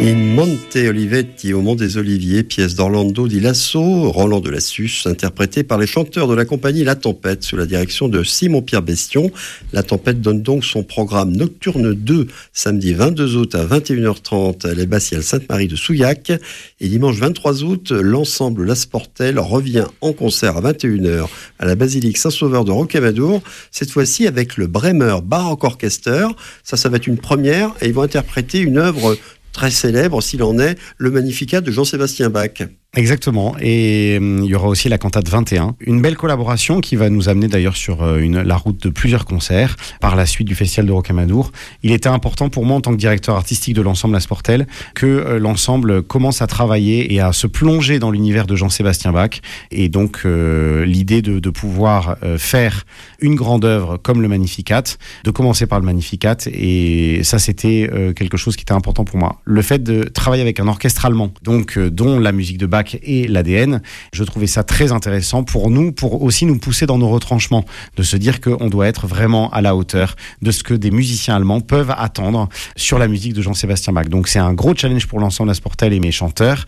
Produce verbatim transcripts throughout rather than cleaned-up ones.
In Monte Olivetti, au Mont des Oliviers, pièce d'Orlando Di Lasso, Roland de Lassus, interprété par les chanteurs de la compagnie La Tempête, sous la direction de Simon-Pierre Bestion. La Tempête donne donc son programme Nocturne deux, samedi vingt-deux août à vingt et une heures trente à l'abbatiale Sainte-Marie de Souillac. Et dimanche vingt-trois août, l'ensemble La Sportelle revient en concert à vingt et une heures à la basilique Saint-Sauveur de Rocamadour, cette fois-ci avec le Bremer Baroque Orchester. Ça, ça va être une première, et ils vont interpréter une œuvre très célèbre, s'il en est, le Magnificat de Jean-Sébastien Bach. Exactement, et euh, il y aura aussi la cantate vingt et un, une belle collaboration qui va nous amener d'ailleurs sur euh, une, la route de plusieurs concerts par la suite du Festival de Rocamadour. Il était important pour moi en tant que directeur artistique de l'ensemble La Sportelle que euh, l'ensemble commence à travailler et à se plonger dans l'univers de Jean-Sébastien Bach, et donc euh, l'idée de, de pouvoir euh, faire une grande œuvre comme le Magnificat, de commencer par le Magnificat, et ça c'était euh, quelque chose qui était important pour moi. Le fait de travailler avec un orchestre allemand, donc euh, dont la musique de Bach et l'A D N, je trouvais ça très intéressant pour nous, pour aussi nous pousser dans nos retranchements, de se dire qu'on doit être vraiment à la hauteur de ce que des musiciens allemands peuvent attendre sur la musique de Jean-Sébastien Bach. Donc c'est un gros challenge pour l'ensemble La Sportelle et mes chanteurs,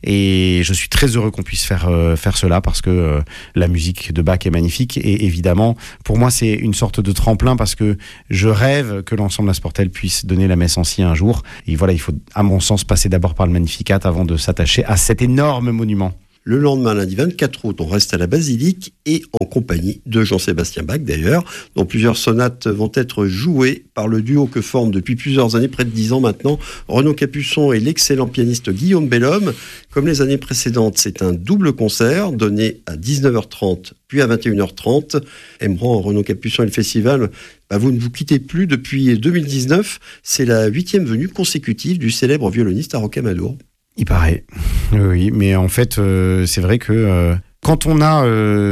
et je suis très heureux qu'on puisse faire, euh, faire cela, parce que euh, la musique de Bach est magnifique, et évidemment pour moi c'est une sorte de tremplin, parce que je rêve que l'ensemble La Sportelle puisse donner la messe en si un jour, et voilà, il faut à mon sens passer d'abord par le Magnificat avant de s'attacher à cet énorme monument. Le lendemain, lundi vingt-quatre août, on reste à la basilique et en compagnie de Jean-Sébastien Bach d'ailleurs, dont plusieurs sonates vont être jouées par le duo que forment depuis plusieurs années, près de dix ans maintenant, Renaud Capuçon et l'excellent pianiste Guillaume Bellhomme. Comme les années précédentes, c'est un double concert donné à dix-neuf heures trente puis à vingt et une heures trente. Aimeront Renaud Capuçon et le festival, bah vous ne vous quittez plus depuis deux mille dix-neuf. C'est la huitième venue consécutive du célèbre violoniste à Rocamadour. Il paraît, oui, mais en fait, euh, c'est vrai que euh, quand on a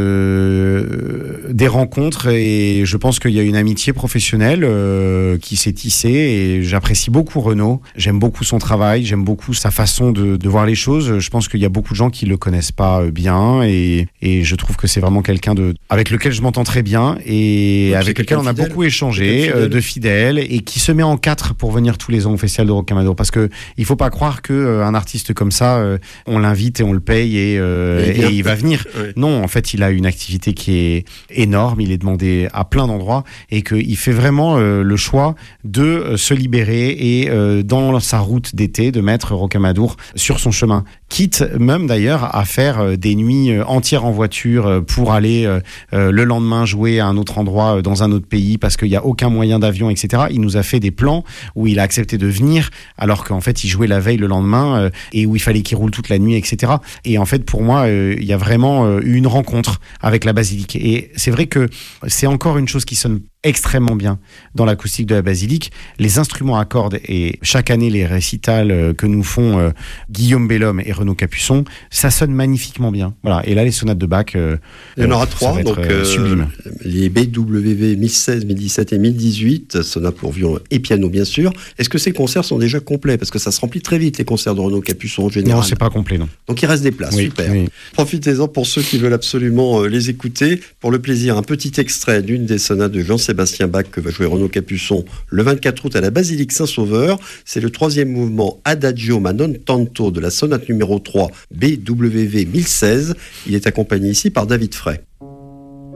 euh, des rencontres, et je pense qu'il y a une amitié professionnelle euh, qui s'est tissée, et j'apprécie beaucoup Renaud, j'aime beaucoup son travail, j'aime beaucoup sa façon de, de voir les choses. Je pense qu'il y a beaucoup de gens qui le connaissent pas bien, et, et je trouve que c'est vraiment quelqu'un de, avec lequel je m'entends très bien, et donc avec lequel on a fidèle. beaucoup échangé, fidèle. Euh, de fidèle, et qui se met en quatre pour venir tous les ans au Festival de Rocamadour, parce que il faut pas croire que euh, un artiste comme ça, euh, on l'invite et on le paye et, euh, et, et il va venir. Oui. Non, en fait, il a une activité qui est énorme, il est demandé à plein d'endroits, et qu'il fait vraiment euh, le choix de euh, se libérer et euh, dans sa route d'été, de mettre Rocamadour sur son chemin. Quitte même d'ailleurs à faire euh, des nuits euh, entières en voiture euh, pour aller euh, euh, le lendemain jouer à un autre endroit euh, dans un autre pays, parce qu'il n'y a aucun moyen d'avion, et cetera. Il nous a fait des plans où il a accepté de venir, alors qu'en fait, il jouait la veille le lendemain euh, et où il fallait qu'il roule toute la nuit, et cetera. Et en fait, pour moi, euh, il y a vraiment eu une rencontre avec la basilique, et c'est vrai que c'est encore une chose qui sonne extrêmement bien dans l'acoustique de la basilique. Les instruments à cordes, et chaque année les récitals que nous font euh, Guillaume Bellhomme et Renaud Capuçon, ça sonne magnifiquement bien. Voilà. Et là, les sonates de Bach, euh, il y en aura trois, donc euh, sublime. Les B W V mille seize, mille dix-sept et mille dix-huit, sonates pour violon et piano bien sûr. Est-ce que ces concerts sont déjà complets? Parce que ça se remplit très vite, les concerts de Renaud Capuçon en général. Non, c'est pas complet, non. Donc il reste des places, oui, super. Oui. Profitez-en pour ceux qui veulent absolument les écouter. Pour le plaisir, un petit extrait d'une des sonates de Jean-Sébastien Bach que va jouer Renaud Capuçon le vingt-quatre août à la basilique Saint-Sauveur. C'est le troisième mouvement Adagio ma non tanto de la sonate numéro trois B W V mille seize. Il est accompagné ici par David Frey.